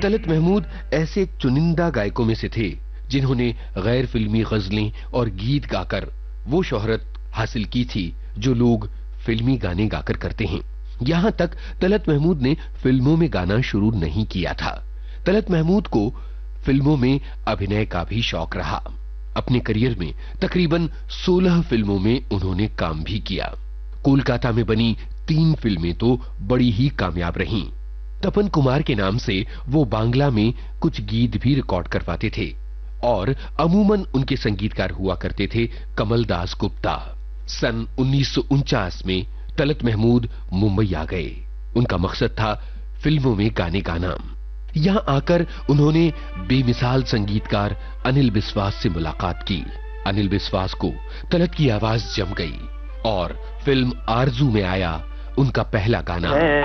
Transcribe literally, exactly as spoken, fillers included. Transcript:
तलत महमूद ऐसे चुनिंदा गायकों में से थे जिन्होंने गैर फिल्मी गजलें और गीत गाकर वो शोहरत हासिल की थी जो लोग फिल्मी गाने गाकर करते हैं। यहां तक तलत महमूद ने फिल्मों में गाना शुरू नहीं किया था। तलत महमूद को फिल्मों में अभिनय का भी शौक रहा। अपने करियर में तकरीबन सोलह फिल्मों में उन्होंने काम भी किया। कोलकाता में बनी तीन फिल्में तो बड़ी ही कामयाब रहीं। तपन कुमार के नाम से वो बांग्ला में कुछ गीत भी रिकॉर्ड करवाते थे और अमूमन उनके संगीतकार हुआ करते थे कमल दास गुप्ता। सन उन्नीस सौ उनचास में तलत महमूद मुंबई आ गए। उनका मकसद था फिल्मों में गाने गाना। यहां आकर उन्होंने बेमिसाल संगीतकार अनिल बिस्वास से मुलाकात की। अनिल बिस्वास को तलत की आवाज जम गई और फिल्म आरजू में आया उनका पहला गाना।